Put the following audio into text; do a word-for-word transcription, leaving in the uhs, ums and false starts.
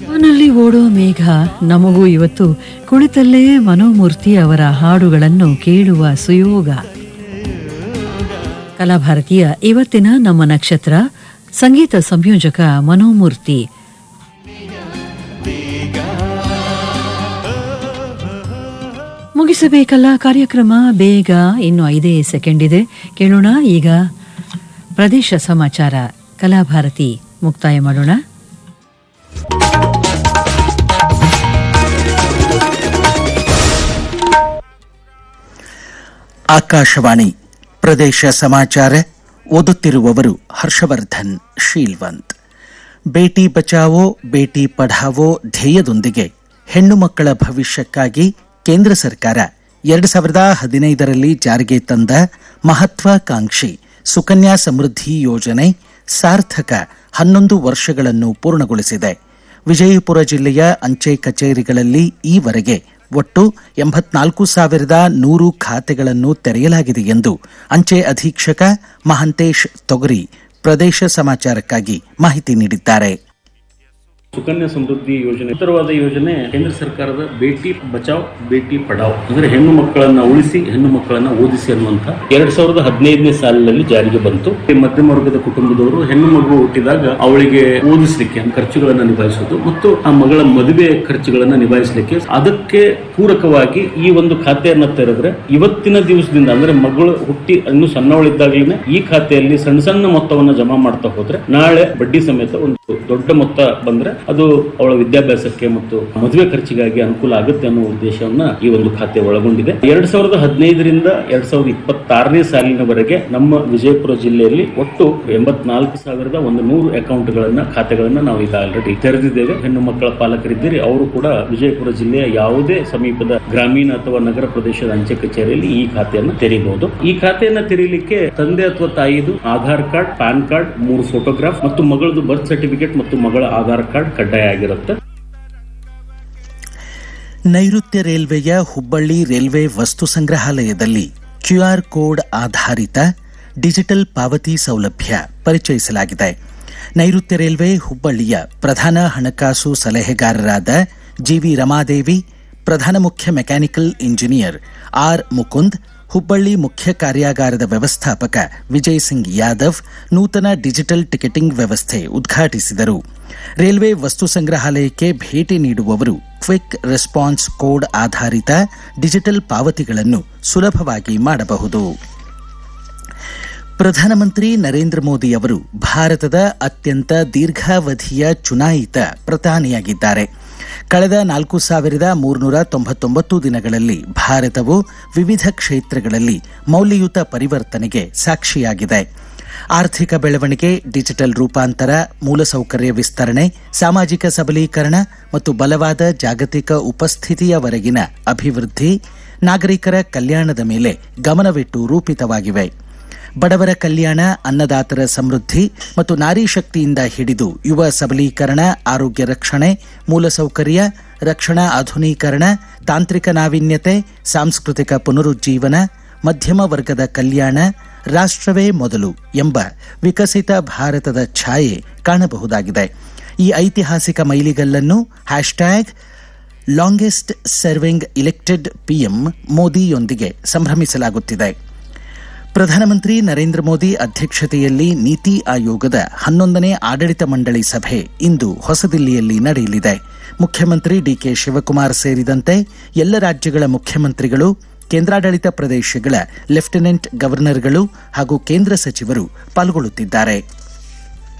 ನಲ್ಲಿ ಓಡೋ ಮೇಘ ನಮಗೂ ಇವತ್ತು ಕುಳಿತಲ್ಲೇ ಮನೋಮೂರ್ತಿ ಅವರ ಹಾಡುಗಳನ್ನು ಕೇಳುವ ಸುಯೋಗ. ಕಲಾಭಾರತಿಯ ಇವತ್ತಿನ ನಮ್ಮ ನಕ್ಷತ್ರ ಸಂಗೀತ ಸಂಯೋಜಕ ಮನೋಮೂರ್ತಿ. ಮುಗಿಸಬೇಕಲ್ಲ ಕಾರ್ಯಕ್ರಮ, ಬೇಗ ಇನ್ನು ಐದೇ ಸೆಕೆಂಡ್ ಇದೆ. ಕೇಳೋಣ ಈಗ ಪ್ರದೇಶ ಸಮಾಚಾರ. ಕಲಾಭಾರತಿ ಮುಕ್ತಾಯ ಮಾಡೋಣ. ಆಕಾಶವಾಣಿ ಪ್ರದೇಶ ಸಮಾಚಾರ ಓದುತ್ತಿರುವವರು ಹರ್ಷವರ್ಧನ್ ಶೀಲ್ವಂತ್. ಬೇಟಿ ಬಚಾವೋ ಬೇಟಿ ಪಢಾವೋ ಧ್ಯೇಯದೊಂದಿಗೆ ಹೆಣ್ಣು ಮಕ್ಕಳ ಭವಿಷ್ಯಕ್ಕಾಗಿ ಕೇಂದ್ರ ಸರ್ಕಾರ ಎರಡು ಸಾವಿರದ ಹದಿನೈದರಲ್ಲಿ ಜಾರಿಗೆ ತಂದ ಮಹತ್ವಾಕಾಂಕ್ಷಿ ಸುಕನ್ಯಾ ಸಮೃದ್ಧಿ ಯೋಜನೆ ಸಾರ್ಥಕ ಹನ್ನೊಂದು ವರ್ಷಗಳನ್ನು ಪೂರ್ಣಗೊಳಿಸಿದೆ. ವಿಜಯಪುರ ಜಿಲ್ಲೆಯ ಅಂಚೆ ಕಚೇರಿಗಳಲ್ಲಿ ಈವರೆಗೆ ಒಟ್ಟು ಎಂಬತ್ನಾಲ್ಕು ಸಾವಿರದ ನೂರು ಖಾತೆಗಳನ್ನು ತೆರೆಯಲಾಗಿದೆ ಎಂದು ಅಂಚೆ ಅಧೀಕ್ಷಕ ಮಹಾಂತೇಶ್ ತೊಗರಿ ಪ್ರದೇಶ ಸಮಾಚಾರಕ್ಕಾಗಿ ಮಾಹಿತಿ ನೀಡಿದ್ದಾರೆ. ಸುಕನ್ಯಾ ಸಮೃದ್ಧಿ ಯೋಜನೆ ಉತ್ತರವಾದ ಯೋಜನೆ ಕೇಂದ್ರ ಸರ್ಕಾರದ ಬೇಟಿ ಬಚಾವ್ ಬೇಟಿ ಪಢಾವ್ ಅಂದ್ರೆ ಹೆಣ್ಣು ಮಕ್ಕಳನ್ನ ಉಳಿಸಿ ಹೆಣ್ಣು ಮಕ್ಕಳನ್ನ ಓದಿಸಿ ಅನ್ನುವಂತ ಎರಡ್ ಸಾವಿರದ ಹದಿನೈದನೇ ಸಾಲಿನಲ್ಲಿ ಜಾರಿಗೆ ಬಂತು. ಮಧ್ಯಮ ವರ್ಗದ ಕುಟುಂಬದವರು ಹೆಣ್ಣು ಮಗು ಹುಟ್ಟಿದಾಗ ಅವಳಿಗೆ ಓದಿಸಲಿಕ್ಕೆ ಖರ್ಚುಗಳನ್ನ ನಿಭಾಯಿಸೋದು ಮತ್ತು ಆ ಮಗಳ ಮದುವೆ ಖರ್ಚುಗಳನ್ನ ನಿಭಾಯಿಸಲಿಕ್ಕೆ ಅದಕ್ಕೆ ಪೂರಕವಾಗಿ ಈ ಒಂದು ಖಾತೆಯನ್ನ ತೆರೆದ್ರೆ ಇವತ್ತಿನ ದಿವಸದಿಂದ ಅಂದ್ರೆ ಮಗಳು ಹುಟ್ಟಿ ಇನ್ನು ಸಣ್ಣವಳಿದ್ದಾಗಲೇ ಈ ಖಾತೆಯಲ್ಲಿ ಸಣ್ಣ ಸಣ್ಣ ಮೊತ್ತವನ್ನ ಜಮಾ ಮಾಡ್ತಾ ಹೋದ್ರೆ ನಾಳೆ ಬಡ್ಡಿ ಸಮೇತ ಒಂದು ದೊಡ್ಡ ಮೊತ್ತ ಬಂದ್ರೆ ಅದು ಅವಳ ವಿದ್ಯಾಭ್ಯಾಸಕ್ಕೆ ಮತ್ತು ಮದುವೆ ಖರ್ಚಿಗಾಗಿ ಅನುಕೂಲ ಆಗುತ್ತೆ ಅನ್ನೋ ಉದ್ದೇಶವನ್ನ ಈ ಒಂದು ಖಾತೆ ಒಳಗೊಂಡಿದೆ. ಎರಡ್ ಸಾವಿರದ ಹದಿನೈದರಿಂದ ಎರಡ್ ಸಾವಿರದ ಇಪ್ಪತ್ತಾರನೇ ಸಾಲಿನವರೆಗೆ ನಮ್ಮ ವಿಜಯಪುರ ಜಿಲ್ಲೆಯಲ್ಲಿ ಒಟ್ಟು ಎಂಬತ್ನಾಲ್ಕು ಸಾವಿರದ ಒಂದು ನೂರು ಅಕೌಂಟ್ಗಳನ್ನ ಖಾತೆಗಳನ್ನ ನಾವು ಈಗ ಆಲ್ರೆಡಿ ತೆರೆದಿದ್ದೇವೆ. ಹೆಣ್ಣು ಮಕ್ಕಳ ಪಾಲಕರಿದ್ದೀರಿ ಅವರು ಕೂಡ ವಿಜಯಪುರ ಜಿಲ್ಲೆಯ ಯಾವುದೇ ಸಮೀಪದ ಗ್ರಾಮೀಣ ಅಥವಾ ನಗರ ಪ್ರದೇಶದ ಅಂಚೆ ಕಚೇರಿಯಲ್ಲಿ ಈ ಖಾತೆಯನ್ನು ತೆರೀಬಹುದು. ಈ ಖಾತೆಯನ್ನ ತೆರೀಲಿಕ್ಕೆ ತಂದೆ ಅಥವಾ ತಾಯಿದು ಆಧಾರ್ ಕಾರ್ಡ್, ಪ್ಯಾನ್ ಕಾರ್ಡ್, ಮೂರು ಫೋಟೋಗ್ರಾಫ್ ಮತ್ತು ಮಗಳದು ಬರ್ತ್ ಸರ್ಟಿಫಿಕೇಟ್ ಮತ್ತು ಮಗಳ ಆಧಾರ್ ಕಾರ್ಡ್ ಕಡ್ಡಾಯ ಆಗಿರುತ್ತೆ. ನೈಋತ್ಯ ರೈಲ್ವೆಯ ಹುಬ್ಬಳ್ಳಿ ರೈಲ್ವೆ ವಸ್ತು ಸಂಗ್ರಹಾಲಯದಲ್ಲಿ ಕ್ಯೂಆರ್ ಕೋಡ್ ಆಧಾರಿತ ಡಿಜಿಟಲ್ ಪಾವತಿ ಸೌಲಭ್ಯ ಪರಿಚಯಿಸಲಾಗಿದೆ. ನೈಋತ್ಯ ರೈಲ್ವೆ ಹುಬ್ಬಳ್ಳಿಯ ಪ್ರಧಾನ ಹಣಕಾಸು ಸಲಹೆಗಾರರಾದ ಜಿವಿ ರಮಾದೇವಿ, ಪ್ರಧಾನ ಮುಖ್ಯ mechanical engineer or Mukund, Hubballi ಮುಖ್ಯ ಕಾರ್ಯಾಗಾರದ ವ್ಯವಸ್ಥಾಪಕ ವಿಜಯ್ ಸಿಂಗ್ ಯಾದವ್ ನೂತನ ಡಿಜಿಟಲ್ ಟಿಕೆಟಿಂಗ್ ವ್ಯವಸ್ಥೆ ಉದ್ಘಾಟಿಸಿದರು. ರೈಲ್ವೆ ವಸ್ತು ಸಂಗ್ರಹಾಲಯಕ್ಕೆ ಭೇಟಿ ನೀಡುವವರು ಕ್ವಿಕ್ ರೆಸ್ಪಾನ್ಸ್ ಕೋಡ್ ಆಧಾರಿತ ಡಿಜಿಟಲ್ ಪಾವತಿಗಳನ್ನು ಸುಲಭವಾಗಿ ಮಾಡಬಹುದು. ಪ್ರಧಾನಮಂತ್ರಿ ನರೇಂದ್ರ ಮೋದಿ ಅವರು ಭಾರತದ ಅತ್ಯಂತ ದೀರ್ಘಾವಧಿಯ ಚುನಾಯಿತ ಪ್ರಧಾನಿಯಾಗಿದ್ದಾರೆ. ಕಳೆದ ನಾಲ್ಕು ಸಾವಿರದ ಮೂರುನೂರ ತೊಂಬತ್ತೊಂಬತ್ತು ದಿನಗಳಲ್ಲಿ ಭಾರತವು ವಿವಿಧ ಕ್ಷೇತ್ರಗಳಲ್ಲಿ ಮೌಲ್ಯಯುತ ಪರಿವರ್ತನೆಗೆ ಸಾಕ್ಷಿಯಾಗಿದೆ. ಆರ್ಥಿಕ ಬೆಳವಣಿಗೆ, ಡಿಜಿಟಲ್ ರೂಪಾಂತರ, ಮೂಲಸೌಕರ್ಯ ವಿಸ್ತರಣೆ, ಸಾಮಾಜಿಕ ಸಬಲೀಕರಣ ಮತ್ತು ಬಲವಾದ ಜಾಗತಿಕ ಉಪಸ್ಥಿತಿಯವರೆಗಿನ ಅಭಿವೃದ್ಧಿ, ನಾಗರಿಕರ ಕಲ್ಯಾಣದ ಮೇಲೆ ಗಮನವಿಟ್ಟು ರೂಪಿತವಾಗಿವೆ. ಬಡವರ ಕಲ್ಯಾಣ, ಅನ್ನದಾತರ ಸಮೃದ್ಧಿ ಮತ್ತು ನಾರಿ ಶಕ್ತಿಯಿಂದ ಹಿಡಿದು ಯುವ ಸಬಲೀಕರಣ, ಆರೋಗ್ಯ ರಕ್ಷಣೆ, ಮೂಲಸೌಕರ್ಯ, ರಕ್ಷಣಾ ಆಧುನೀಕರಣ, ತಾಂತ್ರಿಕ ನಾವೀನ್ಯತೆ, ಸಾಂಸ್ಕೃತಿಕ ಪುನರುಜ್ಜೀವನ, ಮಧ್ಯಮ ವರ್ಗದ ಕಲ್ಯಾಣ, ರಾಷ್ಟ್ರವೇ ಮೊದಲು ಎಂಬ ವಿಕಸಿತ ಭಾರತದ ಛಾಯೆ ಕಾಣಬಹುದಾಗಿದೆ. ಈ ಐತಿಹಾಸಿಕ ಮೈಲಿಗಲ್ಲನ್ನು hashtag longest serving elected PM ಮೋದಿಯೊಂದಿಗೆ ಸಂಭ್ರಮಿಸಲಾಗುತ್ತಿದೆ. ಪ್ರಧಾನಮಂತ್ರಿ ನರೇಂದ್ರ ಮೋದಿ ಅಧ್ಯಕ್ಷತೆಯಲ್ಲಿ ನೀತಿ ಆಯೋಗದ ಹನ್ನೊಂದನೇ ಆಡಳಿತ ಮಂಡಳಿ ಸಭೆ ಇಂದು ಹೊಸದಿಲ್ಲಿಯಲ್ಲಿ ನಡೆಯಲಿದೆ. ಮುಖ್ಯಮಂತ್ರಿ ಡಿಕೆ ಶಿವಕುಮಾರ್ ಸೇರಿದಂತೆ ಎಲ್ಲ ರಾಜ್ಯಗಳ ಮುಖ್ಯಮಂತ್ರಿಗಳು, ಕೇಂದ್ರಾಡಳಿತ ಪ್ರದೇಶಗಳ ಲೆಫ್ಟಿನೆಂಟ್ ಗವರ್ನರ್ಗಳು ಹಾಗೂ ಕೇಂದ್ರ ಸಚಿವರು ಪಾಲ್ಗೊಳ್ಳುತ್ತಿದ್ದಾರೆ.